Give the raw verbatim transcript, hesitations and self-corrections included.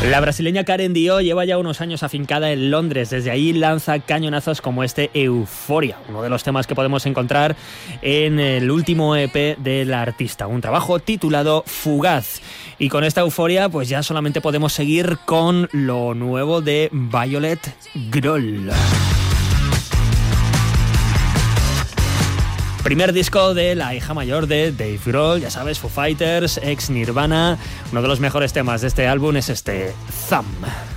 La brasileña Karen Dio lleva ya unos años afincada en Londres. Desde ahí lanza cañonazos como este Euphoria, uno de los temas que podemos encontrar en el último E P de la artista, un trabajo titulado Fugaz. Y con esta euforia pues ya solamente podemos seguir con lo nuevo de Violet Grohl. Primer disco de la hija mayor de Dave Grohl, ya sabes, Foo Fighters, ex Nirvana. Uno de los mejores temas de este álbum es este Thumb.